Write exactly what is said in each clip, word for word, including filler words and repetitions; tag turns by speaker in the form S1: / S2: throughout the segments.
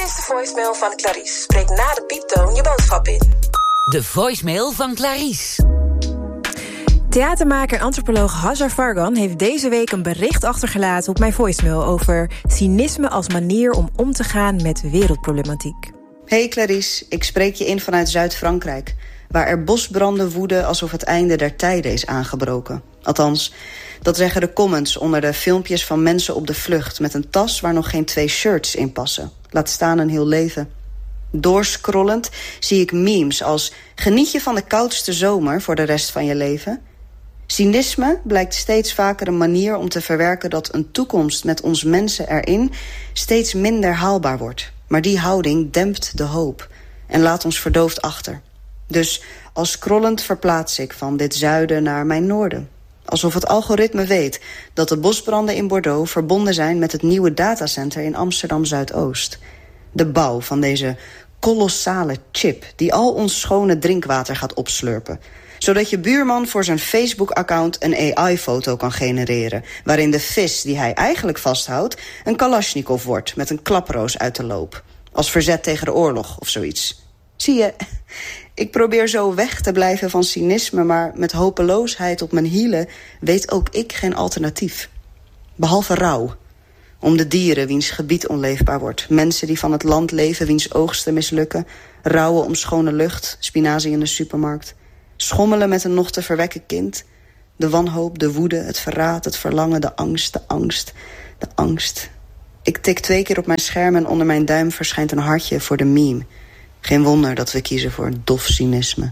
S1: is de voicemail van Clarice. Spreek na de pieptoon je boodschap in.
S2: De voicemail van Clarice.
S3: Theatermaker en antropoloog Hazar Fargan heeft deze week een bericht achtergelaten op mijn voicemail over cynisme als manier om om te gaan met wereldproblematiek.
S4: Hey Clarice, ik spreek je in vanuit Zuid-Frankrijk, waar er bosbranden woeden alsof het einde der tijden is aangebroken. Althans, dat zeggen de comments onder de filmpjes van mensen op de vlucht met een tas waar nog geen twee shirts in passen. Laat staan een heel leven. Doorscrollend zie ik memes als geniet je van de koudste zomer voor de rest van je leven. Cynisme blijkt steeds vaker een manier om te verwerken dat een toekomst met ons mensen erin steeds minder haalbaar wordt. Maar die houding dempt de hoop en laat ons verdoofd achter. Dus als scrollend verplaats ik van dit zuiden naar mijn noorden. Alsof het algoritme weet dat de bosbranden in Bordeaux verbonden zijn met het nieuwe datacenter in Amsterdam-Zuidoost. De bouw van deze kolossale chip die al ons schone drinkwater gaat opslurpen, zodat je buurman voor zijn Facebook-account een A I-foto kan genereren, waarin de vis die hij eigenlijk vasthoudt een Kalashnikov wordt met een klaproos uit de loop. Als verzet tegen de oorlog of zoiets. Zie je, ik probeer zo weg te blijven van cynisme, maar met hopeloosheid op mijn hielen weet ook ik geen alternatief. Behalve rouw. Om de dieren wiens gebied onleefbaar wordt. Mensen die van het land leven wiens oogsten mislukken. Rouwen om schone lucht, spinazie in de supermarkt. Schommelen met een nog te verwekken kind. De wanhoop, de woede, het verraad, het verlangen, de angst, de angst, de angst. Ik tik twee keer op mijn scherm en onder mijn duim verschijnt een hartje voor de meme. Geen wonder dat we kiezen voor dof cynisme.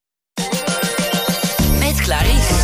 S2: Met Clarice.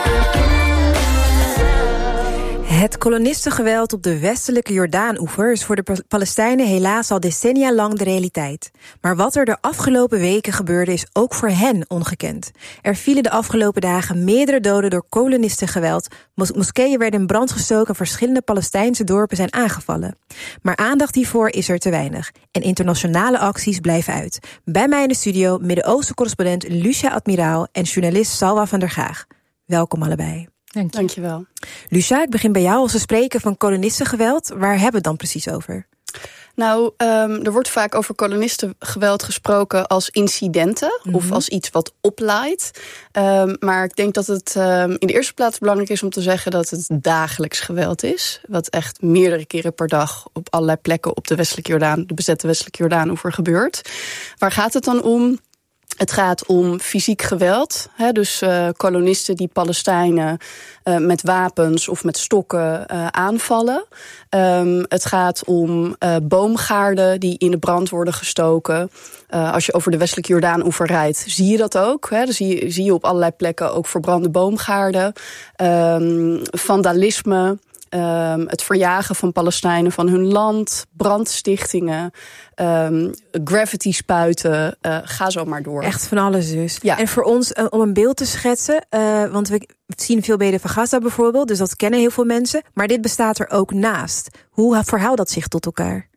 S3: Het kolonistengeweld op de westelijke Jordaan-oever is voor de Palestijnen helaas al decennia lang de realiteit. Maar wat er de afgelopen weken gebeurde is ook voor hen ongekend. Er vielen de afgelopen dagen meerdere doden door kolonistengeweld. Mos- moskeeën werden in brand gestoken en verschillende Palestijnse dorpen zijn aangevallen. Maar aandacht hiervoor is er te weinig. En internationale acties blijven uit. Bij mij in de studio Midden-Oosten-correspondent Lucia Admiraal en journalist Salwa van der Gaag. Welkom allebei.
S5: Dank je. Dankjewel.
S3: Lucia, ik begin bij jou. Als we spreken van kolonistengeweld, waar hebben we het dan precies over?
S5: Nou, um, er wordt vaak over kolonistengeweld gesproken als incidenten, mm-hmm. of als iets wat oplaait. Um, maar ik denk dat het um, in de eerste plaats belangrijk is om te zeggen dat het dagelijks geweld is. Wat echt meerdere keren per dag op allerlei plekken op de westelijke Jordaan, de bezette westelijke Jordaan-oever gebeurt. Waar gaat het dan om? Het gaat om fysiek geweld. Hè, dus uh, kolonisten die Palestijnen uh, met wapens of met stokken uh, aanvallen. Um, het gaat om uh, boomgaarden die in de brand worden gestoken. Uh, als je over de westelijke Jordaan-oever rijdt, zie je dat ook. Hè. Dan zie je, zie je op allerlei plekken ook verbrande boomgaarden. Um, vandalisme. Um, het verjagen van Palestijnen van hun land, brandstichtingen, um, gravity spuiten, uh, ga zo maar door.
S3: Echt van alles dus.
S5: Ja.
S3: En voor ons, uh, om een beeld te schetsen, uh, want we zien veel beelden van Gaza bijvoorbeeld, dus dat kennen heel veel mensen, maar dit bestaat er ook naast. Hoe verhoudt dat zich tot elkaar?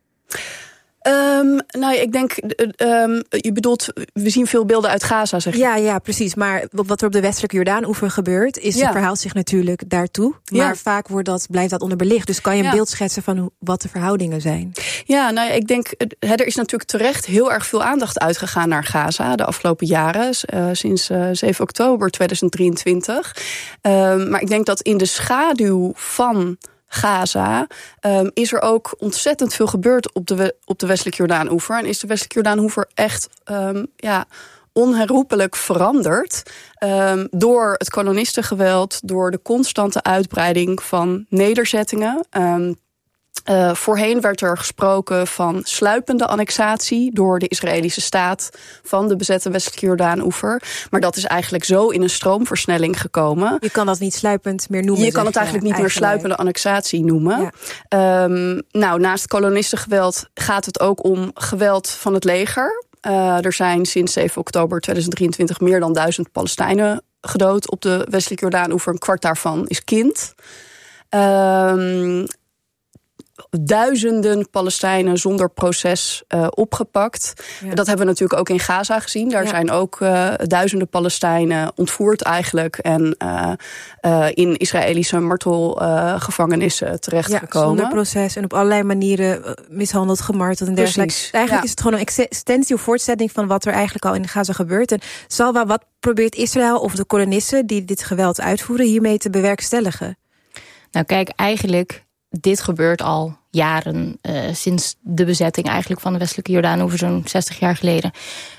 S5: Um, nou, ik denk, um, je bedoelt, we zien veel beelden uit Gaza, zeg je?
S3: Ja, ja, precies. Maar wat er op de westelijke Jordaan-oever gebeurt, is ja. het verhaalt zich natuurlijk daartoe. Maar ja. vaak wordt dat, blijft dat onderbelicht. Dus kan je een ja. beeld schetsen van hoe, wat de verhoudingen zijn? Ja,
S5: nou, ik denk, he, er is natuurlijk terecht heel erg veel aandacht uitgegaan naar Gaza de afgelopen jaren, uh, sinds uh, zeven oktober tweeduizend drieëntwintig. Um, maar ik denk dat in de schaduw van Gaza um, is er ook ontzettend veel gebeurd op de, op de westelijke Jordaan-oever. En is de westelijke Jordaan-oever echt um, ja, onherroepelijk veranderd um, door het kolonistengeweld, door de constante uitbreiding van nederzettingen. Um, Uh, voorheen werd er gesproken van sluipende annexatie door de Israëlische staat van de bezette westelijke Jordaan-oever. Maar dat is eigenlijk zo in een stroomversnelling gekomen.
S3: Je kan dat niet sluipend meer noemen.
S5: Je kan het eigenlijk niet eigenlijk. meer sluipende annexatie noemen. Ja. Um, nou, naast kolonistengeweld gaat het ook om geweld van het leger. Uh, er zijn sinds zeven oktober tweeduizend drieëntwintig meer dan duizend Palestijnen gedood op de westelijke Jordaan-oever. Een kwart daarvan is kind. Um, duizenden Palestijnen zonder proces uh, opgepakt. Ja. Dat hebben we natuurlijk ook in Gaza gezien. Daar ja. zijn ook uh, duizenden Palestijnen ontvoerd eigenlijk en uh, uh, in Israëlische martelgevangenissen uh, terechtgekomen.
S3: Ja, zonder proces en op allerlei manieren mishandeld, gemarteld en dergelijke. Eigenlijk ja. is het gewoon een extensie of voortzetting van wat er eigenlijk al in Gaza gebeurt. En Salwa, wat probeert Israël of de kolonisten die dit geweld uitvoeren hiermee te bewerkstelligen?
S6: Nou kijk, eigenlijk dit gebeurt al jaren, uh, sinds de bezetting eigenlijk van de westelijke Jordaan over zo'n zestig jaar geleden.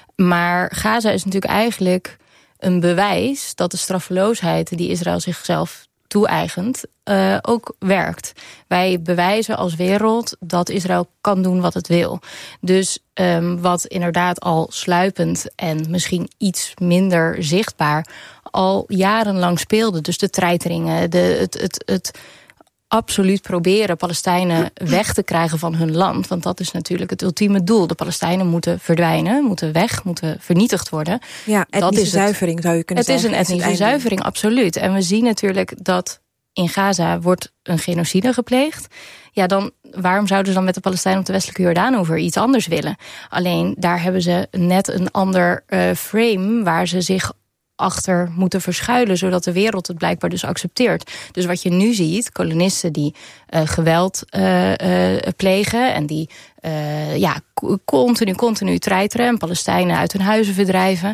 S6: Maar Gaza is natuurlijk eigenlijk een bewijs dat de straffeloosheid die Israël zichzelf toe-eigent, uh, ook werkt. Wij bewijzen als wereld dat Israël kan doen wat het wil. Dus um, wat inderdaad al sluipend en misschien iets minder zichtbaar al jarenlang speelde. Dus de treiteringen, de, het, het, het absoluut proberen Palestijnen weg te krijgen van hun land. Want dat is natuurlijk het ultieme doel. De Palestijnen moeten verdwijnen, moeten weg, moeten vernietigd worden.
S3: Ja, etnische zuivering zou je kunnen
S6: het
S3: zeggen.
S6: Het is een etnische is zuivering, absoluut. En we zien natuurlijk dat in Gaza wordt een genocide gepleegd. Ja, dan waarom zouden ze dan met de Palestijnen op de westelijke Jordaan over iets anders willen? Alleen daar hebben ze net een ander uh, frame waar ze zich achter moeten verschuilen, zodat de wereld het blijkbaar dus accepteert. Dus wat je nu ziet, kolonisten die uh, geweld uh, uh, plegen en die uh, ja, continu, continu treiteren en Palestijnen uit hun huizen verdrijven.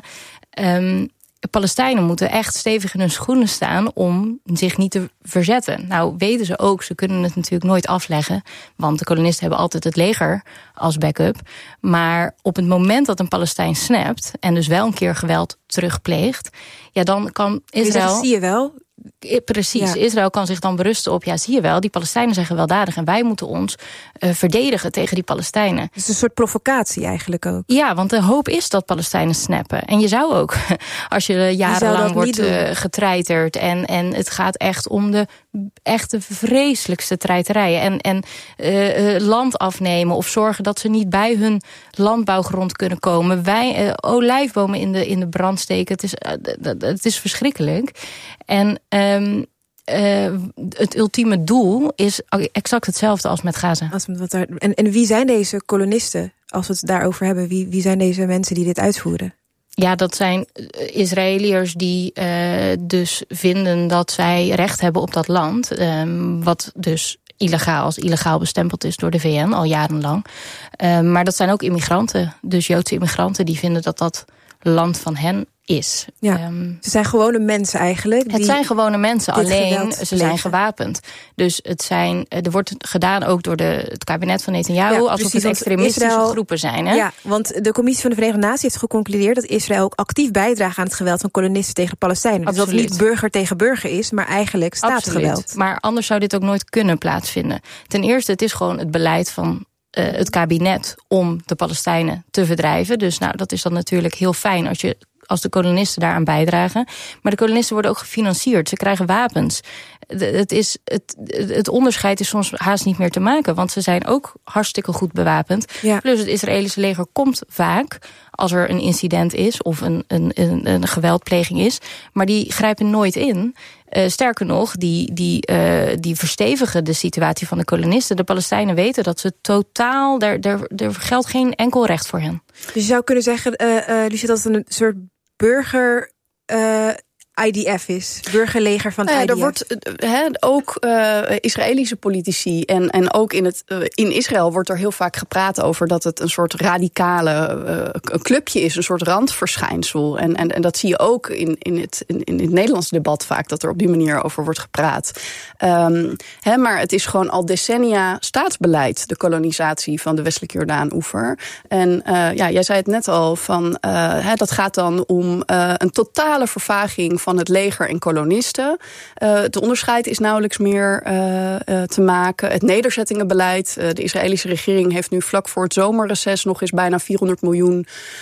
S6: Um, Palestijnen moeten echt stevig in hun schoenen staan om zich niet te verzetten. Nou weten ze ook, ze kunnen het natuurlijk nooit afleggen, want de kolonisten hebben altijd het leger als backup. Maar op het moment dat een Palestijn snapt en dus wel een keer geweld terugpleegt, ja, dan kan Israël...
S3: Dat zie je wel.
S6: Precies, ja. Israël kan zich dan berusten op, ja, zie je wel, die Palestijnen zijn gewelddadig en wij moeten ons uh, verdedigen tegen die Palestijnen.
S3: Het is een soort provocatie eigenlijk ook.
S6: Ja, want de hoop is dat Palestijnen snappen. En je zou ook, als je jarenlang wordt uh, getreiterd en, en het gaat echt om de echte vreselijkste treiterijen en, en uh, uh, land afnemen of zorgen dat ze niet bij hun landbouwgrond kunnen komen. Wij, uh, olijfbomen in de, in de brand steken. Het is, uh, het is verschrikkelijk. En um, uh, het ultieme doel is exact hetzelfde als met Gaza.
S3: Als met wat er, en, en wie zijn deze kolonisten, als we het daarover hebben? Wie, wie zijn deze mensen die dit uitvoeren?
S6: Ja, dat zijn Israëliërs die uh, dus vinden dat zij recht hebben op dat land. Um, wat dus illegaal als illegaal bestempeld is door de V N al jarenlang. Um, maar dat zijn ook immigranten, dus Joodse immigranten die vinden dat dat land van hen is.
S3: Ja, um, ze zijn gewone mensen eigenlijk.
S6: Het zijn gewone mensen, alleen ze zijn gewapend. Dus het zijn, er wordt gedaan ook door de, het kabinet van Netanyahu, ja, alsof het extremistische Israël, groepen zijn. Hè?
S3: Ja, want de Commissie van de Verenigde Naties heeft geconcludeerd dat Israël ook actief bijdraagt aan het geweld van kolonisten tegen Palestijnen. Dus dat het niet burger tegen burger is, maar eigenlijk staatsgeweld.
S6: Absoluut. Maar anders zou dit ook nooit kunnen plaatsvinden. Ten eerste, het is gewoon het beleid van uh, het kabinet om de Palestijnen te verdrijven. Dus nou, dat is dan natuurlijk heel fijn als je als de kolonisten daaraan bijdragen. Maar de kolonisten worden ook gefinancierd. Ze krijgen wapens. Het, is, het, het onderscheid is soms haast niet meer te maken, want ze zijn ook hartstikke goed bewapend. Ja. Plus het Israëlische leger komt vaak als er een incident is of een, een, een, een geweldpleging is. Maar die grijpen nooit in. Uh, sterker nog, die, die, uh, die verstevigen de situatie van de kolonisten. De Palestijnen weten dat ze totaal, er, er, er geldt geen enkel recht voor hen.
S3: Dus je zou kunnen zeggen, uh, uh, Lucette, dat het een soort burger Uh, I D F is, burgerleger van
S5: uh,
S3: I D F.
S5: Er wordt uh, ook uh, Israëlische politici en, en ook in, het, uh, in Israël wordt er heel vaak gepraat over dat het een soort radicale uh, clubje is, een soort randverschijnsel. En, en, en dat zie je ook in, in, het, in, in het Nederlands debat vaak, dat er op die manier over wordt gepraat. Um, hè, maar het is gewoon al decennia staatsbeleid, de kolonisatie van de westelijke Jordaan-oever. En uh, ja, jij zei het net al, van, uh, hè, dat gaat dan om uh, een totale vervaging van het leger en kolonisten. Uh, het onderscheid is nauwelijks meer uh, uh, te maken. Het nederzettingenbeleid. Uh, de Israëlische regering heeft nu vlak voor het zomerreces nog eens bijna vierhonderd miljoen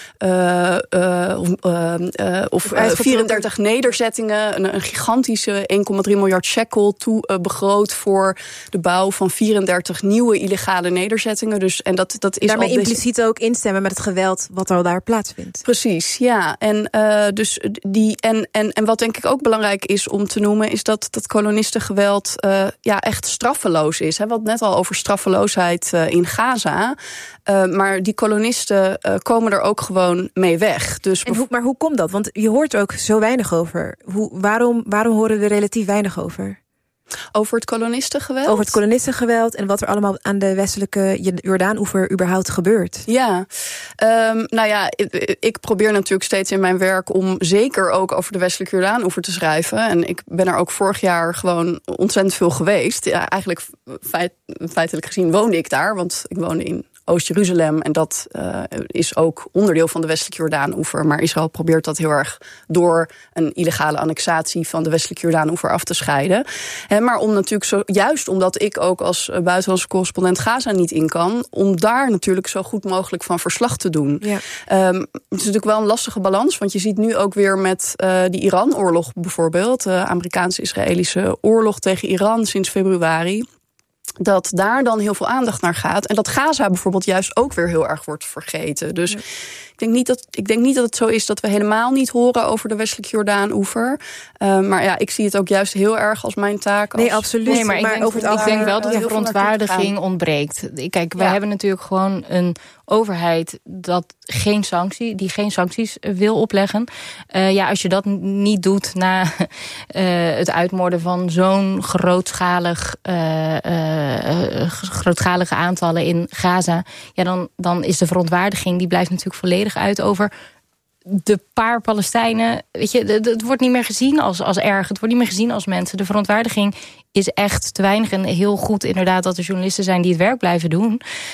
S5: uh, uh, uh, uh, of uh, vierendertig nederzettingen. Een, een gigantische één komma drie miljard shekel toe uh, begroot voor de bouw van vierendertig nieuwe illegale nederzettingen. Dus, en dat, dat is
S3: daarmee
S5: al
S3: impliciet ook instemmen met het geweld wat al daar plaatsvindt.
S5: Precies, ja. En uh, dus die en, en, en wat wat denk ik ook belangrijk is om te noemen, is dat dat kolonistengeweld uh, ja, echt straffeloos is. Hè. We hadden net al over straffeloosheid uh, in Gaza. Uh, maar die kolonisten uh, komen er ook gewoon mee weg. Dus
S3: en hoe, maar hoe komt dat? Want je hoort er ook zo weinig over. Hoe, waarom, waarom horen we er relatief weinig over?
S5: Over het kolonistengeweld?
S3: Over het kolonistengeweld en wat er allemaal aan de westelijke Jordaan-oever überhaupt gebeurt.
S5: Ja, um, nou ja, ik, ik probeer natuurlijk steeds in mijn werk om zeker ook over de westelijke Jordaan-oever te schrijven. En ik ben er ook vorig jaar gewoon ontzettend veel geweest. Ja, eigenlijk feit, feitelijk gezien woonde ik daar, want ik woonde in Oost-Jeruzalem. En dat uh, is ook onderdeel van de westelijke Jordaan-oever. Maar Israël probeert dat heel erg door een illegale annexatie van de westelijke Jordaan-oever af te scheiden. He, maar om natuurlijk zo, juist omdat ik ook als buitenlandse correspondent Gaza niet in kan, om daar natuurlijk zo goed mogelijk van verslag te doen. Ja. Um, het is natuurlijk wel een lastige balans, want je ziet nu ook weer met uh, die Iran-oorlog bijvoorbeeld, de Amerikaanse-Israëlische oorlog tegen Iran sinds februari, dat daar dan heel veel aandacht naar gaat. En dat Gaza bijvoorbeeld juist ook weer heel erg wordt vergeten. Dus ja. ik, denk niet dat, ik denk niet dat het zo is dat we helemaal niet horen over de westelijke Jordaan-oever. Uh, maar ja, ik zie het ook juist heel erg als mijn taak. Als
S3: nee, absoluut.
S6: Nee, maar, maar ik, denk, over het ik denk wel dat de verontwaardiging ontbreekt. Kijk, wij ja. hebben natuurlijk gewoon een overheid dat geen sanctie, die geen sancties wil opleggen. Uh, ja, als je dat niet doet na uh, het uitmoorden van zo'n grootschalig, uh, uh, grootschalige aantallen in Gaza, ja, dan, dan is de verontwaardiging, die blijft natuurlijk volledig uit over de paar Palestijnen. Weet je, het, het wordt niet meer gezien als, als erg. Het wordt niet meer gezien als mensen. De verontwaardiging is echt te weinig. En heel goed inderdaad dat er journalisten zijn die het werk blijven doen.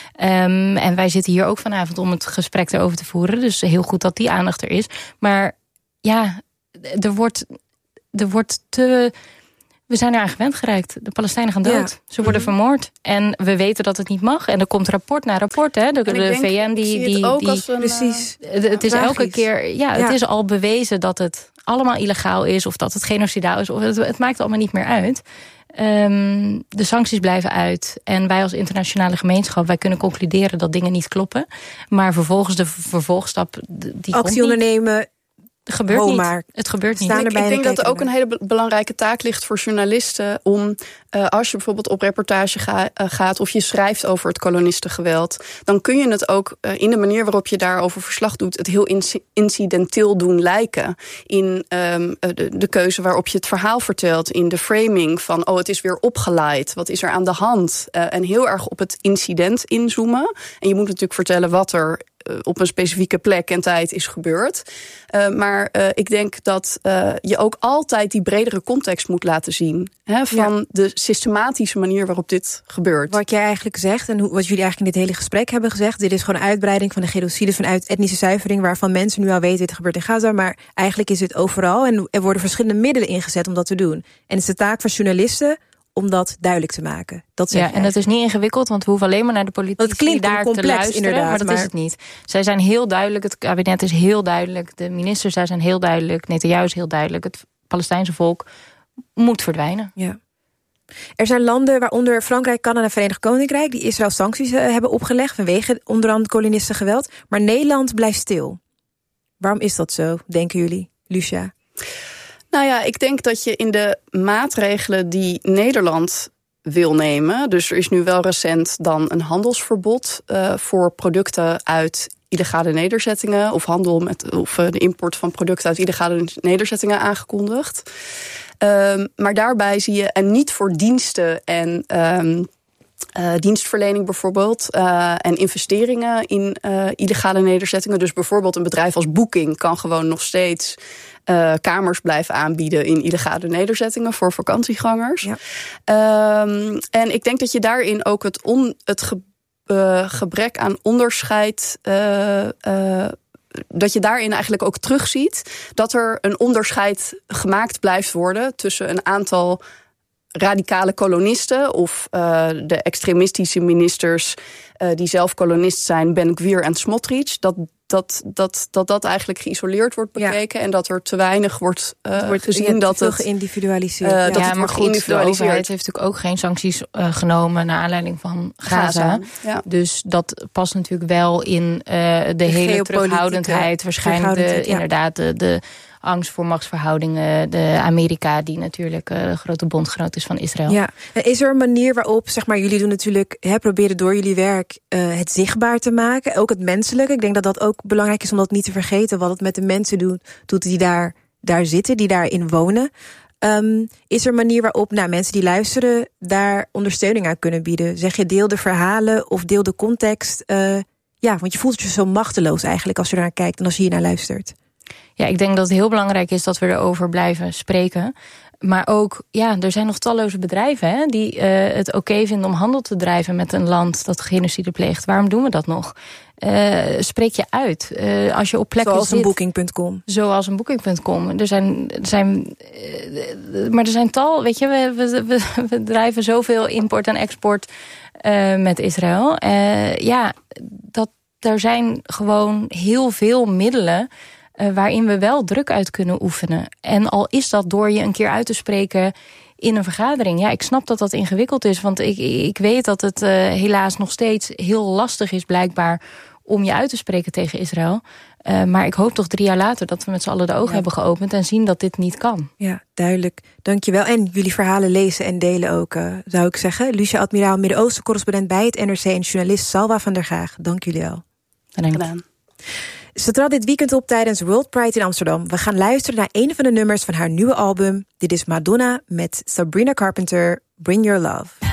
S6: Um, en wij zitten hier ook vanavond om het gesprek erover te voeren. Dus heel goed dat die aandacht er is. Maar ja, er wordt, er wordt te... We zijn eraan gewend geraakt. De Palestijnen gaan dood. Ja. Ze worden mm-hmm. vermoord. En we weten dat het niet mag. En er komt rapport na rapport. Hè. De, de denk, V N die... die, die, die
S5: een,
S3: precies.
S5: Uh,
S6: het is elke keer... Ja, ja, het is al bewezen dat het allemaal illegaal is. Of dat het genocidaal is. Of het, het maakt allemaal niet meer uit. Um, de sancties blijven uit. En wij als internationale gemeenschap, wij kunnen concluderen dat dingen niet kloppen. Maar vervolgens de vervolgstap, die
S3: actie ondernemen.
S6: Het gebeurt
S3: oh,
S6: niet.
S3: maar
S6: Het gebeurt niet.
S5: Ik, ik denk dat er ook een hele belangrijke taak ligt voor journalisten om, uh, als je bijvoorbeeld op reportage ga, uh, gaat of je schrijft over het kolonistengeweld, dan kun je het ook uh, in de manier waarop je daarover verslag doet, het heel incidenteel doen lijken. In um, de, de keuze waarop je het verhaal vertelt, in de framing van, oh, het is weer opgeleid, wat is er aan de hand? Uh, en heel erg op het incident inzoomen. En je moet natuurlijk vertellen wat er op een specifieke plek en tijd is gebeurd. Uh, maar uh, ik denk dat uh, je ook altijd die bredere context moet laten zien. Hè, van ja. de systematische manier waarop dit gebeurt.
S3: Wat jij eigenlijk zegt en wat jullie eigenlijk in dit hele gesprek hebben gezegd, dit is gewoon een uitbreiding van de genocide vanuit etnische zuivering, waarvan mensen nu al weten dit gebeurt in Gaza, maar eigenlijk is het overal en er worden verschillende middelen ingezet om dat te doen. En het is de taak van journalisten om dat duidelijk te maken. Dat zeg
S6: ja, en dat is niet ingewikkeld, want we hoeven alleen maar naar de politici daar complex, te luisteren. Maar dat maar... is het niet. Zij zijn heel duidelijk, het kabinet is heel duidelijk, de ministers daar zijn heel duidelijk, Netanyahu is heel duidelijk, het Palestijnse volk moet verdwijnen.
S3: Ja. Er zijn landen, waaronder Frankrijk, Canada en Verenigd Koninkrijk, die Israël sancties uh, hebben opgelegd vanwege onder andere kolonistengeweld. Maar Nederland blijft stil. Waarom is dat zo, denken jullie, Lucia?
S5: Nou ja, ik denk dat je in de maatregelen die Nederland wil nemen, dus er is nu wel recent dan een handelsverbod uh, voor producten uit illegale nederzettingen of handel met of uh, de import van producten uit illegale nederzettingen aangekondigd. Um, maar daarbij zie je, en niet voor diensten en um, Uh, dienstverlening bijvoorbeeld uh, en investeringen in uh, illegale nederzettingen. Dus bijvoorbeeld een bedrijf als Booking kan gewoon nog steeds uh, kamers blijven aanbieden in illegale nederzettingen voor vakantiegangers. Ja. Um, en ik denk dat je daarin ook het, on, het ge, uh, gebrek aan onderscheid Uh, uh, dat je daarin eigenlijk ook terugziet dat er een onderscheid gemaakt blijft worden tussen een aantal radicale kolonisten of uh, de extremistische ministers uh, die zelf kolonist zijn, Ben-Gvir en Smotrich, dat dat, dat, dat dat eigenlijk geïsoleerd wordt bekeken ja. en dat er te weinig wordt, uh, wordt gezien dat het
S3: geïndividualiseerd.
S6: Uh, ja, dat ja, het maar goed, de overheid heeft natuurlijk ook geen sancties uh, genomen naar aanleiding van Gaza. Gaza ja. Dus dat past natuurlijk wel in uh, de, de hele terughoudendheid. Waarschijnlijk de, ja. inderdaad de, de angst voor machtsverhoudingen. De Amerika, die natuurlijk uh, de grote bondgenoot is van Israël.
S3: Ja. Is er een manier waarop, zeg maar, jullie doen natuurlijk, hè, proberen door jullie werk uh, het zichtbaar te maken, ook het menselijke. Ik denk dat dat ook belangrijk is om dat niet te vergeten, wat het met de mensen doet, doet die daar, daar zitten, die daarin wonen. Um, is er een manier waarop nou, mensen die luisteren daar ondersteuning aan kunnen bieden? Zeg je, deel de verhalen of deel de context? Uh, ja, want je voelt je zo machteloos eigenlijk als je ernaar kijkt en als je hier naar luistert.
S6: Ja, ik denk dat het heel belangrijk is dat we erover blijven spreken. Maar ook, ja, er zijn nog talloze bedrijven hè, die uh, het oké okay vinden om handel te drijven met een land dat genocide pleegt. Waarom doen we dat nog? Uh, spreek je uit. Uh, als je op plekken
S3: Zoals
S6: zit,
S3: een booking punt com.
S6: Zoals een booking punt com. Er zijn, er zijn, uh, maar er zijn tal, weet je, we, we, we, we drijven zoveel import en export uh, met Israël. Uh, ja, dat, er zijn gewoon heel veel middelen Uh, waarin we wel druk uit kunnen oefenen. En al is dat door je een keer uit te spreken in een vergadering. Ja, ik snap dat dat ingewikkeld is. Want ik, ik weet dat het uh, helaas nog steeds heel lastig is blijkbaar om je uit te spreken tegen Israël. Uh, maar ik hoop toch drie jaar later dat we met z'n allen de ogen ja. hebben geopend en zien dat dit niet kan.
S3: Ja, duidelijk. Dankjewel. En jullie verhalen lezen en delen ook, uh, zou ik zeggen. Lucia Admiraal, Midden-Oosten-correspondent bij het N R C en journalist Salwa van der Gaag. Dank jullie wel.
S6: Gedaan.
S3: Ze trad dit weekend op tijdens World Pride in Amsterdam. We gaan luisteren naar een van de nummers van haar nieuwe album. Dit is Madonna met Sabrina Carpenter, Bring Your Love.